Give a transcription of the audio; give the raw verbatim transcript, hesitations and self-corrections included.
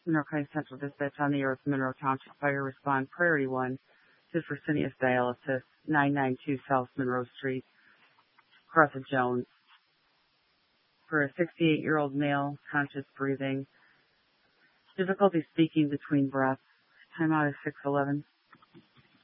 Monroe County Central Dispatch on the air with Monroe Township Fire Response Priority one to Fresenius Dialysis, nine ninety-two South Monroe Street, across of Jones. For a sixty-eight-year-old male, conscious breathing, difficulty speaking between breaths. Time out is six eleven.